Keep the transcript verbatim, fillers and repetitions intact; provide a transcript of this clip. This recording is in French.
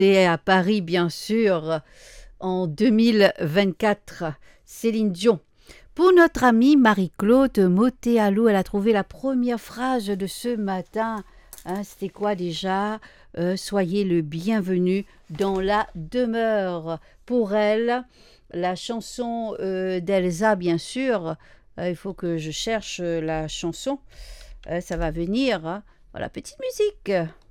Et à Paris, bien sûr, en deux mille vingt-quatre. Céline Dion. Pour notre amie Marie-Claude Motéalou, elle a trouvé la première phrase de ce matin. Hein, c'était quoi déjà? Euh, Soyez le bienvenu dans la demeure. Pour elle, la chanson euh, d'Elsa, bien sûr. Euh, il faut que je cherche la chanson. Euh, ça va venir. Hein. Voilà, petite musique.